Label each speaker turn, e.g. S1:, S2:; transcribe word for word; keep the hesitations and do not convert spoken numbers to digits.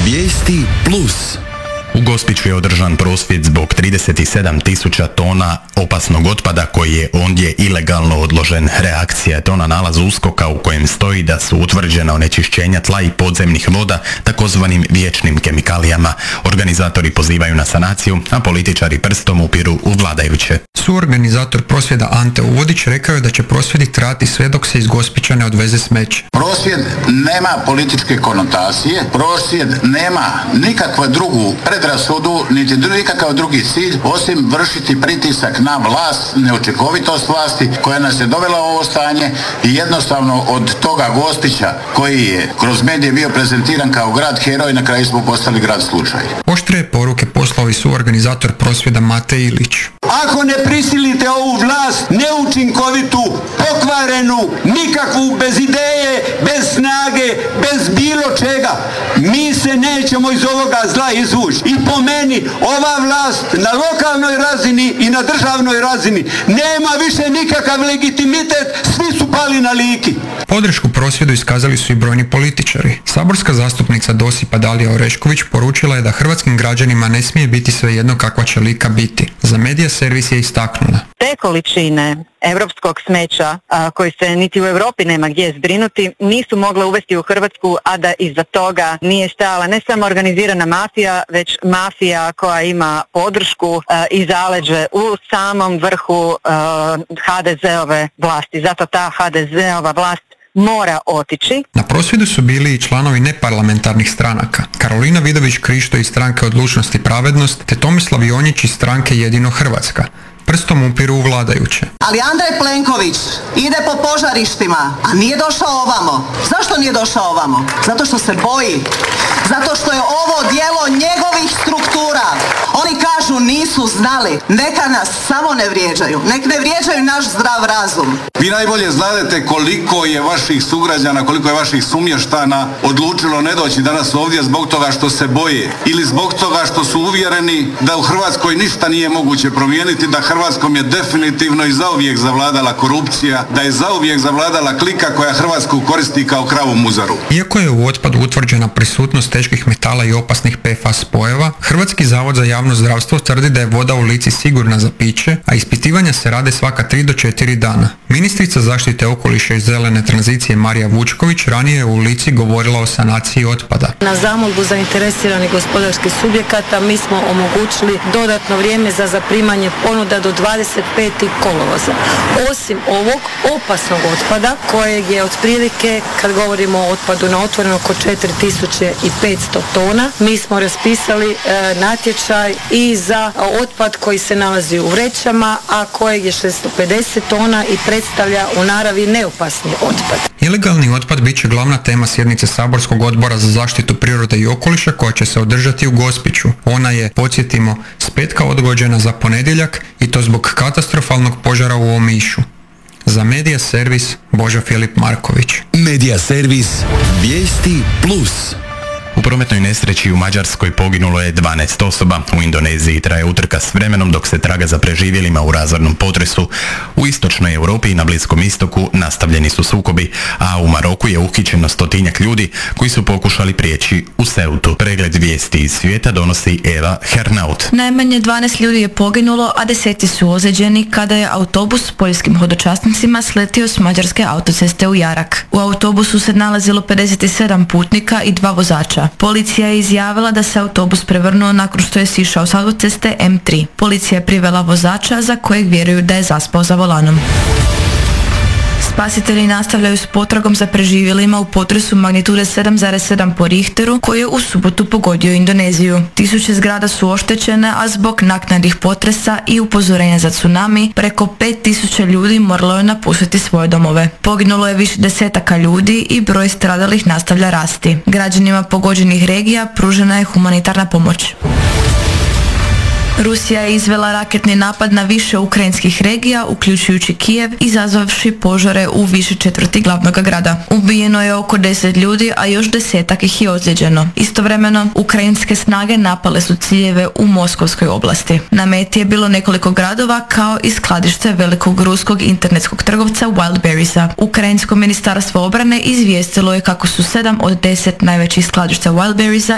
S1: Vijesti plus.
S2: U Gospiću je održan prosvjed zbog trideset sedam tisuća tona opasnog otpada koji je ondje ilegalno odložen. Reakcija je to na nalaz USKOK-a u kojem stoji da su utvrđena onečišćenja tla i podzemnih voda takozvanim vječnim kemikalijama. Organizatori pozivaju na sanaciju, a političari prstom upiru u vladajuće.
S3: Suorganizator prosvjeda Ante Uvodić rekao je da će prosvjedi trajati sve dok se iz Gospića ne odveze smeće.
S4: Prosvjed nema političke konotacije, prosvjed nema nikakvu drugu predrasudu, niti nikakav drugi cilj, osim vršiti pritisak na vlast, neučinkovitost vlasti koja nas je dovela u ovo stanje i jednostavno od toga Gospića koji je kroz medije bio prezentiran kao grad heroj, na kraju smo postali grad slučaj.
S3: Oštre poruke poslao i suorganizator prosvjeda Mate Ilić.
S5: Ako ne prisilite ovu vlast, neučinkovitu, pokvarenu, nikakvu, bez ideje, bez snage, bez bilo čega, mi se nećemo iz ovoga zla izvući. I po meni, ova vlast na lokalnoj razini i na državnoj razini nema više nikakav legitimitet, svi su pali na Liki.
S3: Podršku prosvjedu iskazali su i brojni političari. Saborska zastupnica Dosipa Dalija Orešković poručila je da hrvatskim građanima ne smije biti svejedno kakva će Lika biti. Za Medija servis je istaknula.
S6: Te količine europskog smeća a, koji se niti u Europi nema gdje zbrinuti nisu mogle uvesti u Hrvatsku, a da iza toga nije stajala ne samo organizirana mafija, već mafija koja ima podršku a, i zaleđe u samom vrhu a, ha de zeove vlasti. Zato ta ha de zeova vlast mora otići.
S3: Na prosvjedu su bili i članovi neparlamentarnih stranaka. Karolina Vidović Krišto iz stranke Odlučnost i pravednost, te Tomislav Jonjić iz stranke Jedino Hrvatska. Prstom upiru u vladajuće.
S7: Ali Andrej Plenković ide po požarištima, a nije došao ovamo. Zašto nije došao ovamo? Zato što se boji. Zato što je ovo djelo njegovih struktura. Oni kažu nisu znali. Neka nas samo ne vrijeđaju. Nek ne vrijeđaju naš zdrav razum.
S8: Vi najbolje znate koliko je vaših sugrađana, koliko je vaših sumještana odlučilo ne doći danas ovdje zbog toga što se boje ili zbog toga što su uvjereni da u Hrvatskoj ništa nije moguće promijeniti, da Hrvatskom je definitivno i zauvijek zavladala korupcija, da je zauvijek zavladala klika koja Hrvatsku koristi kao kravu muzaru.
S3: Iako je u otpadu utvrđena prisutnost teških metala i opasnih pe ef a spojeva, Hrvatski zavod za javno zdravstvo tvrdi da je voda u Lici sigurna za piće, a ispitivanja se rade svaka tri do četiri dana. Ministrica zaštite okoliša i zelene tranzicije Marija Vučković ranije je u Lici govorila o sanaciji otpada.
S9: Na zamolbu zainteresiranih gospodarskih subjekata mi smo omogućili dodatno vrijeme za zaprimanje ponuda do dvadeset petog kolovoza. Osim ovog opasnog otpada, kojeg je otprilike, kad govorimo o otpadu na otvoreno, oko četiri tisuće petsto tona, mi smo raspisali e, natječaj i za otpad koji se nalazi u vrećama, a kojeg je šesto pedeset tona i predstavlja u naravi neopasni otpad.
S3: Ilegalni otpad bit će glavna tema sjednice Saborskog odbora za zaštitu prirode i okoliša koja će se održati u Gospiću. Ona je, podsjetimo, s petka odgođena za ponedjeljak i to zbog katastrofalnog požara u Omišu. Za Medija servis Božo Filip Marković.
S1: Medija servis Vijesti plus.
S2: U prometnoj nesreći u Mađarskoj poginulo je dvanaest osoba. U Indoneziji traje utrka s vremenom dok se traga za preživjelima u razornom potresu. U istočnoj Europi i na Bliskom istoku nastavljeni su sukobi, a u Maroku je uhićeno stotinjak ljudi koji su pokušali prijeći u Ceutu. Pregled vijesti iz svijeta donosi Eva Hernaut.
S10: Najmanje dvanaest ljudi je poginulo, a deseti su ozlijeđeni kada je autobus s poljskim hodočasnicima sletio s mađarske autoceste u Jarak. U autobusu se nalazilo pedeset sedam putnika i dva vozača. Policija je izjavila da se autobus prevrnuo nakon što je sišao s autoceste em tri. Policija je privela vozača za kojeg vjeruju da je zaspao za volanom. Spasitelji nastavljaju s potragom za preživjelima u potresu magnitude sedam zarez sedam po Richteru koji je u subotu pogodio Indoneziju. Tisuće zgrada su oštećene, a zbog naknadnih potresa i upozorenja za tsunami preko pet tisuća ljudi moralo je napustiti svoje domove. Poginulo je više desetaka ljudi i broj stradalih nastavlja rasti. Građanima pogođenih regija pružena je humanitarna pomoć. Rusija je izvela raketni napad na više ukrajinskih regija, uključujući Kijev, izazvavši požare u više četvrti glavnog grada. Ubijeno je oko deset ljudi, a još desetak ih je ozlijeđeno. Istovremeno, ukrajinske snage napale su ciljeve u Moskovskoj oblasti. Na meti je bilo nekoliko gradova, kao i skladište velikog ruskog internetskog trgovca Wildberriesa. Ukrajinsko ministarstvo obrane izvijestilo je kako su sedam od deset najvećih skladišta Wildberriesa